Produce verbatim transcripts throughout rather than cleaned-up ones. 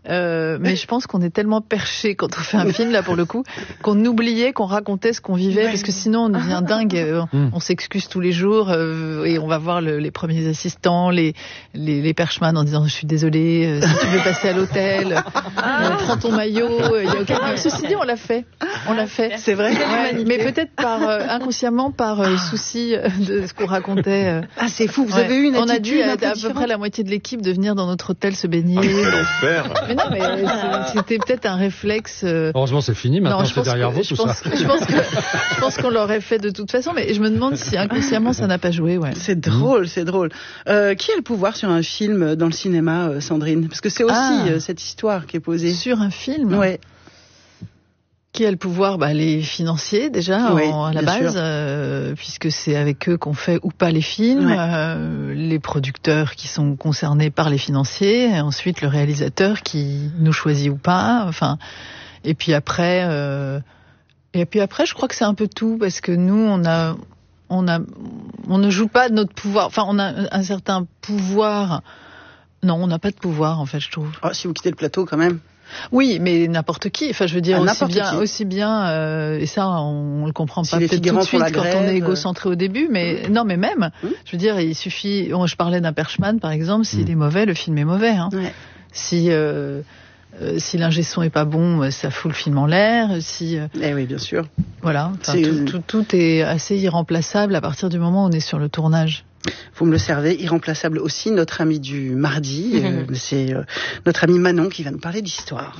Euh, mais je pense qu'on est tellement perché quand on fait un film, là, pour le coup, qu'on oubliait qu'on racontait ce qu'on vivait, ouais. Parce que sinon on devient dingue. Euh, mm. On s'excuse tous les jours euh, et on va voir le, les premiers assistants, les, les, les perchemans en disant je suis désolée, euh, si tu veux passer à l'hôtel, ah. euh, prends ton maillot. Il y a aucun problème. Ceci dit, on l'a fait. On l'a fait. C'est vrai. Ouais, mais peut-être par euh, inconsciemment par euh, souci de ce qu'on racontait. Euh. Ah, c'est fou. Vous ouais. avez eu une On a dû à, à peu près la moitié de l'équipe de venir dans notre hôtel se baigner. Ah, quel enfer. Mais non, mais c'était peut-être un réflexe. Euh... Heureusement, c'est fini. Maintenant, non, c'est derrière que, vous je tout pense, ça. Je pense que je pense qu'on l'aurait fait de toute façon, mais je me demande si inconsciemment ça n'a pas joué. Ouais. C'est drôle, mmh. c'est drôle. Euh, qui a le pouvoir sur un film dans le cinéma, euh, Sandrine? Parce que c'est aussi ah, euh, cette histoire qui est posée. Sur un film. Ouais. Qui a le pouvoir? Bah, les financiers, déjà, oui, en, à la base, euh, puisque c'est avec eux qu'on fait ou pas les films. Ouais. Euh, les producteurs qui sont concernés par les financiers. Et ensuite, le réalisateur qui nous choisit ou pas. Enfin, et puis après, euh, et puis après, je crois que c'est un peu tout, parce que nous, on a, on a, on ne joue pas de notre pouvoir. Enfin, on a un certain pouvoir. Non, on n'a pas de pouvoir, en fait, je trouve. Oh, si vous quittez le plateau, quand même. Oui, mais n'importe qui. Enfin, je veux dire, ah, aussi bien, qui. aussi bien, euh, et ça, on, on le comprend si pas peut-être tout de suite quand grève, on est égocentré au début, mais mmh. non, mais même, mmh. je veux dire, il suffit. Oh, je parlais d'un Perchman, par exemple. S'il mmh. est mauvais, le film est mauvais. Hein. Ouais. Si euh, euh, si l'ingé son est pas bon, ça fout le film en l'air. Si. Euh, eh oui, bien sûr. Voilà. Tout, tout, tout est assez irremplaçable à partir du moment où on est sur le tournage. Vous me le servez, irremplaçable aussi, notre ami du mardi, mmh. euh, c'est euh, notre ami Manon qui va nous parler d'histoire.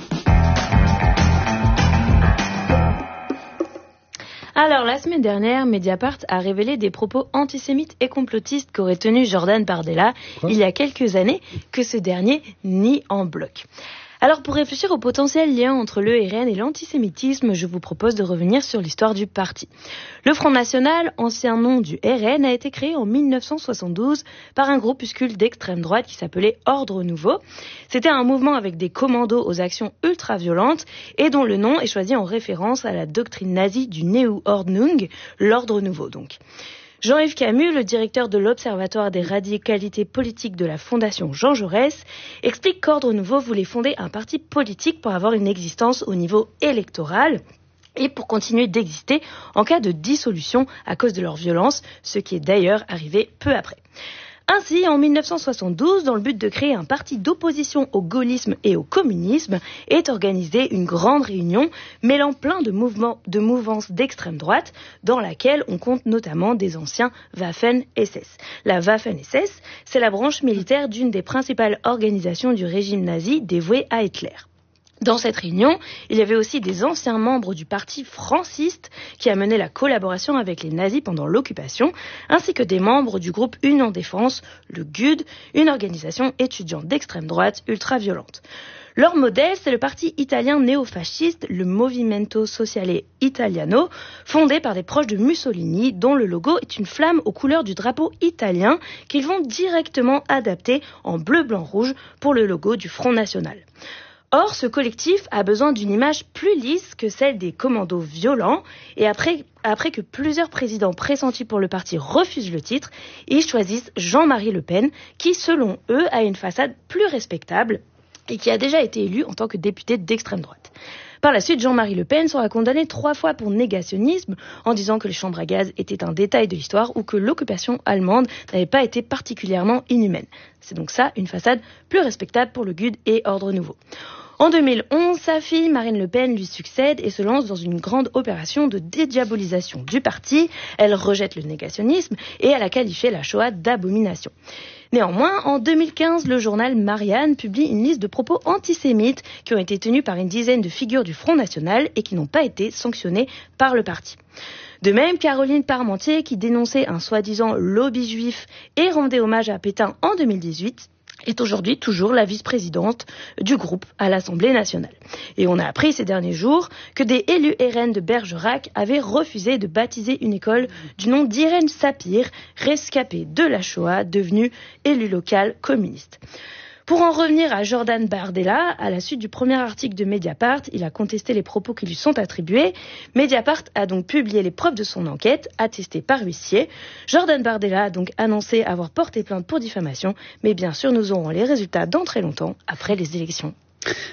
Alors, la semaine dernière, Mediapart a révélé des propos antisémites et complotistes qu'aurait tenus Jordan Bardella Quoi il y a quelques années, que ce dernier nie en bloc. Alors, pour réfléchir au potentiel lien entre le R N et l'antisémitisme, je vous propose de revenir sur l'histoire du parti. Le Front National, ancien nom du R N, a été créé en dix-neuf cent soixante-douze par un groupuscule d'extrême droite qui s'appelait Ordre Nouveau. C'était un mouvement avec des commandos aux actions ultra-violentes et dont le nom est choisi en référence à la doctrine nazie du Neuordnung, l'Ordre Nouveau donc. Jean-Yves Camus, le directeur de l'Observatoire des radicalités politiques de la Fondation Jean Jaurès, explique qu'Ordre Nouveau voulait fonder un parti politique pour avoir une existence au niveau électoral et pour continuer d'exister en cas de dissolution à cause de leur violence, ce qui est d'ailleurs arrivé peu après. Ainsi, en dix-neuf cent soixante-douze, dans le but de créer un parti d'opposition au gaullisme et au communisme, est organisée une grande réunion mêlant plein de mouvements, de mouvances d'extrême droite, dans laquelle on compte notamment des anciens Waffen-S S. La Waffen-S S, c'est la branche militaire d'une des principales organisations du régime nazi dévouée à Hitler. Dans cette réunion, il y avait aussi des anciens membres du parti franciste qui a mené la collaboration avec les nazis pendant l'occupation, ainsi que des membres du groupe Union Défense, le G U D, une organisation étudiante d'extrême droite ultra-violente. Leur modèle, c'est le parti italien néofasciste, le Movimento Sociale Italiano, fondé par des proches de Mussolini, dont le logo est une flamme aux couleurs du drapeau italien qu'ils vont directement adapter en bleu, blanc, rouge pour le logo du Front National. Or, ce collectif a besoin d'une image plus lisse que celle des commandos violents, et après, après que plusieurs présidents pressentis pour le parti refusent le titre, ils choisissent Jean-Marie Le Pen, qui, selon eux, a une façade plus respectable et qui a déjà été élu en tant que député d'extrême droite. Par la suite, Jean-Marie Le Pen sera condamné trois fois pour négationnisme en disant que les chambres à gaz étaient un détail de l'histoire ou que l'occupation allemande n'avait pas été particulièrement inhumaine. C'est donc ça, une façade plus respectable pour le G U D et Ordre Nouveau. En deux mille onze, sa fille Marine Le Pen lui succède et se lance dans une grande opération de dédiabolisation du parti. Elle rejette le négationnisme et elle a qualifié la Shoah d'abomination. Néanmoins, en deux mille quinze, le journal Marianne publie une liste de propos antisémites qui ont été tenus par une dizaine de figures du Front National et qui n'ont pas été sanctionnés par le parti. De même, Caroline Parmentier, qui dénonçait un soi-disant lobby juif et rendait hommage à Pétain en deux mille dix-huit, est aujourd'hui toujours la vice-présidente du groupe à l'Assemblée nationale. Et on a appris ces derniers jours que des élus R N de Bergerac avaient refusé de baptiser une école du nom d'Irène Sapir, rescapée de la Shoah, devenue élue locale communiste. Pour en revenir à Jordan Bardella, à la suite du premier article de Mediapart, il a contesté les propos qui lui sont attribués. Mediapart a donc publié les preuves de son enquête, attestées par huissier. Jordan Bardella a donc annoncé avoir porté plainte pour diffamation, mais bien sûr nous aurons les résultats dans très longtemps, après les élections.